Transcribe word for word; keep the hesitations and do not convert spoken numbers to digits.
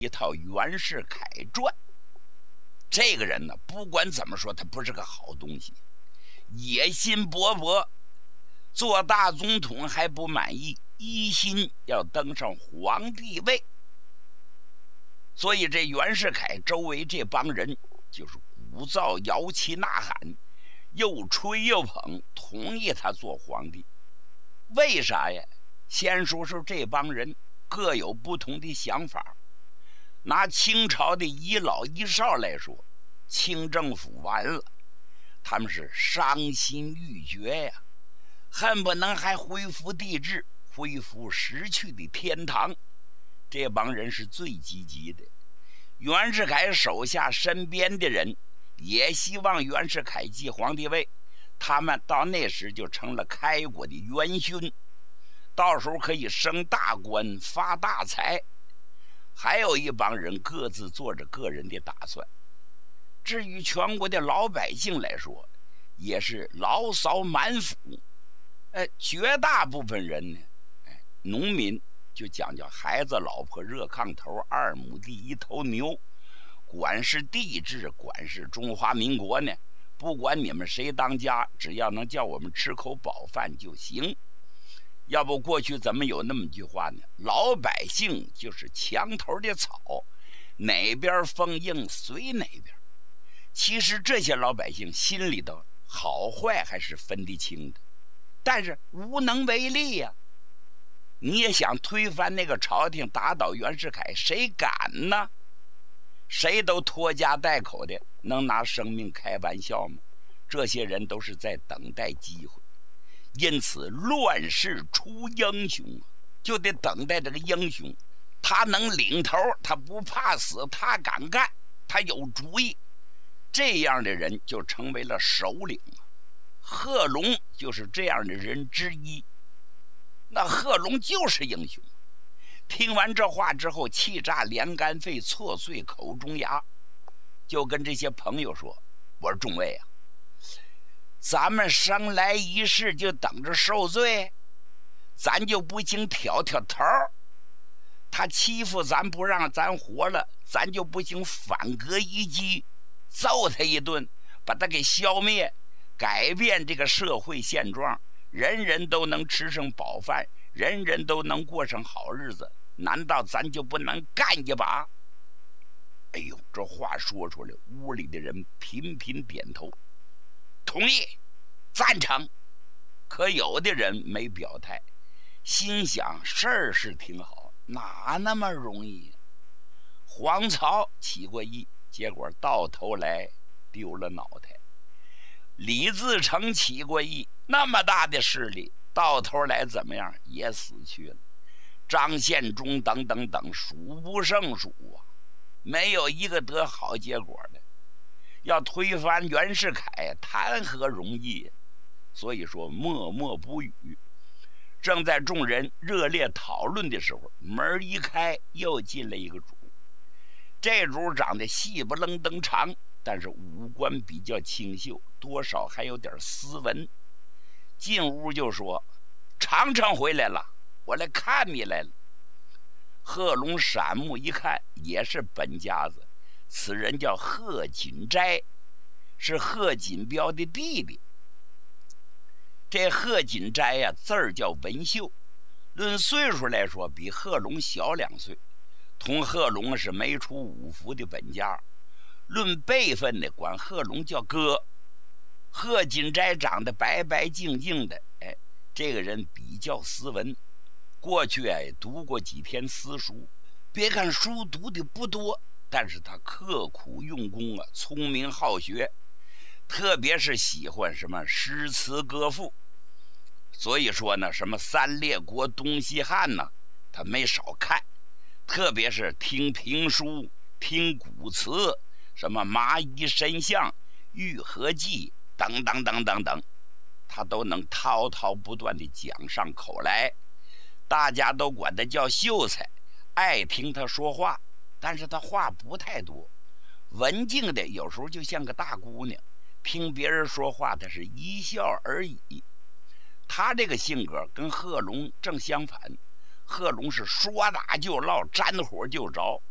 一套袁世凯传。这个人呢，不管怎么说，他不是个好东西，野心勃勃，做大总统还不满意，一心要登上皇帝位。所以这袁世凯周围这帮人就是鼓噪摇旗呐喊，又吹又捧，同意他做皇帝。为啥呀？先说说这帮人各有不同的想法。拿清朝的一老一少来说，清政府完了，他们是伤心欲绝呀，恨不能还恢复帝制，恢复失去的天堂。这帮人是最积极的。袁世凯手下身边的人也希望袁世凯继皇帝位，他们到那时就成了开国的元勋，到时候可以升大官发大财。还有一帮人各自做着个人的打算。至于全国的老百姓来说，也是牢骚满腹。哎，绝大部分人呢，哎，农民就讲究孩子老婆热炕头，二亩地一头牛。管是帝制，管是中华民国呢，不管你们谁当家，只要能叫我们吃口饱饭就行。要不过去怎么有那么句话呢？老百姓就是墙头的草，哪边风硬随哪边。其实这些老百姓心里头好坏还是分得清的，但是无能为力呀、啊。你也想推翻那个朝廷，打倒袁世凯，谁敢呢？谁都拖家带口的，能拿生命开玩笑吗？这些人都是在等待机会。因此乱世出英雄，就得等待这个英雄，他能领头，他不怕死，他敢干，他有主意，这样的人就成为了首领。贺龙就是这样的人之一。那贺龙就是英雄。听完这话之后，气炸连肝肺，挫碎口中牙，就跟这些朋友说：“我说众位啊，咱们生来一世就等着受罪，咱就不行挑挑头。他欺负咱不让咱活了，咱就不行反戈一击，揍他一顿，把他给消灭，改变这个社会现状，人人都能吃上饱饭，人人都能过上好日子，难道咱就不能干一把？”哎呦，这话说出来，屋里的人频频点头，同意，赞成。可有的人没表态，心想事儿是挺好，哪那么容易？黄巢起过义，结果到头来丢了脑袋。李自成起过义，那么大的势力，到头来怎么样？也死去了。张献忠等等等，数不胜数啊，没有一个得好结果的。要推翻袁世凯，谈何容易？所以说默默不语。正在众人热烈讨论的时候，门一开，又进来一个主。这主长得细不愣登长，但是五官比较清秀，多少还有点斯文。进屋就说：“常常回来了，我来看你来了。”贺龙闪目一看，也是本家子。此人叫贺锦斋，是贺锦标的弟弟。这贺锦斋呀、啊，字儿叫文秀，论岁数来说比贺龙小两岁，同贺龙是没出五福的本家。论辈分呢，管贺龙叫哥。贺锦斋长得白白净净的，哎，这个人比较斯文，过去哎读过几天私书，别看书读的不多，但是他刻苦用功啊，聪明好学，特别是喜欢什么诗词歌赋。所以说呢，什么三列国东西汉呢，他没少看，特别是听评书、听古词，什么麻衣神相、玉和记等等等等等，他都能滔滔不断地讲上口来。大家都管他叫秀才，爱听他说话，但是他话不太多，文静的有时候就像个大姑娘，听别人说话他是一笑而已。他这个性格跟贺龙正相反，贺龙是说打就唠，沾火就着，